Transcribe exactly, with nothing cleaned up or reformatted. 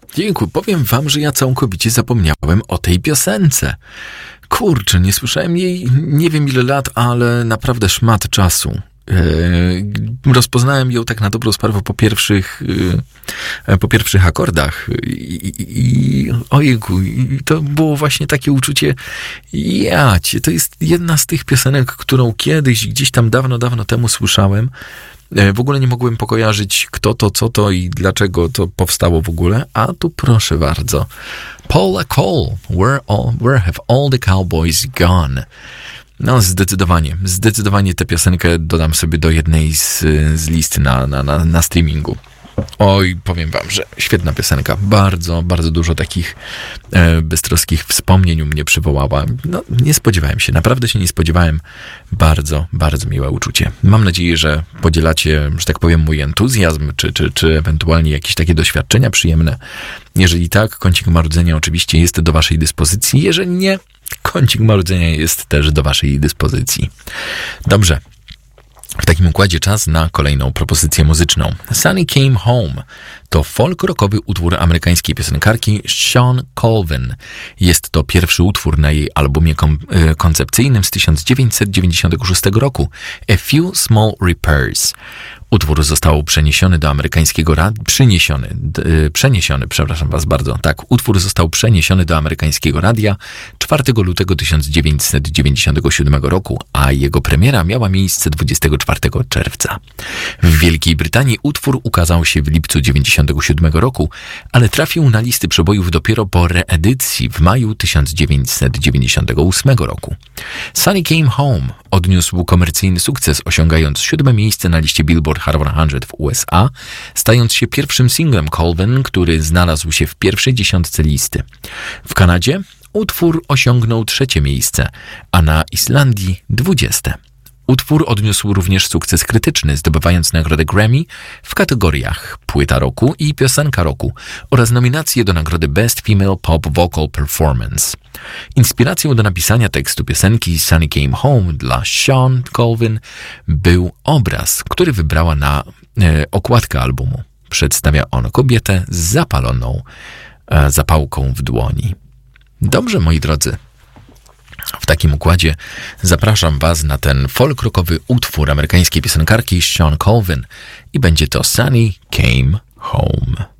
Jejku, powiem wam, że ja całkowicie zapomniałem o tej piosence. Kurczę, nie słyszałem jej nie wiem ile lat, ale naprawdę szmat czasu. Yy, rozpoznałem ją tak na dobrą sprawę po pierwszych yy, po pierwszych akordach i, i ojejku, i to było właśnie takie uczucie, jacie, to jest jedna z tych piosenek, którą kiedyś gdzieś tam dawno, dawno temu słyszałem. W ogóle nie mogłem pokojarzyć, kto to, co to i dlaczego to powstało w ogóle, a tu proszę bardzo. Paula Cole, where, all, where have all the cowboys gone? No zdecydowanie, zdecydowanie tę piosenkę dodam sobie do jednej z, z list na, na, na, na streamingu. Oj, powiem wam, że świetna piosenka. Bardzo, bardzo dużo takich e, beztroskich wspomnień u mnie przywołała. No, nie spodziewałem się, naprawdę się nie spodziewałem. Bardzo, bardzo miłe uczucie. Mam nadzieję, że podzielacie, że tak powiem, mój entuzjazm, czy, czy, czy ewentualnie jakieś takie doświadczenia przyjemne. Jeżeli tak, kącik marudzenia oczywiście jest do waszej dyspozycji. Jeżeli nie, kącik marudzenia jest też do waszej dyspozycji. Dobrze. W takim układzie czas na kolejną propozycję muzyczną. Sunny Came Home to folk-rockowy utwór amerykańskiej piosenkarki Shawn Colvin. Jest to pierwszy utwór na jej albumie kom- koncepcyjnym z tysiąc dziewięćset dziewięćdziesiątego szóstego roku A Few Small Repairs. Utwór został przeniesiony do amerykańskiego radia, przyniesiony, d, przeniesiony, przepraszam was bardzo, tak, utwór został przeniesiony do amerykańskiego radia czwartego lutego tysiąc dziewięćset dziewięćdziesiątego siódmego roku, a jego premiera miała miejsce dwudziestego czwartego czerwca. W Wielkiej Brytanii utwór ukazał się w lipcu dziewięćdziesiątego siódmego roku, ale trafił na listy przebojów dopiero po reedycji w maju tysiąc dziewięćset dziewięćdziesiątego ósmego roku. Sunny Came Home odniósł komercyjny sukces, osiągając siódme miejsce na liście Billboard Hot sto w U S A, stając się pierwszym singlem Colvin, który znalazł się w pierwszej dziesiątce listy. W Kanadzie utwór osiągnął trzecie miejsce, a na Islandii dwudzieste. Utwór odniósł również sukces krytyczny, zdobywając nagrodę Grammy w kategoriach Płyta Roku i Piosenka Roku oraz nominację do nagrody Best Female Pop Vocal Performance. Inspiracją do napisania tekstu piosenki Sunny Came Home dla Shawn Colvin był obraz, który wybrała na e, okładkę albumu. Przedstawia on kobietę z zapaloną e, zapałką w dłoni. Dobrze, moi drodzy. W takim układzie zapraszam was na ten folk-rockowy utwór amerykańskiej piosenkarki Shawn Colvin i będzie to Sunny Came Home.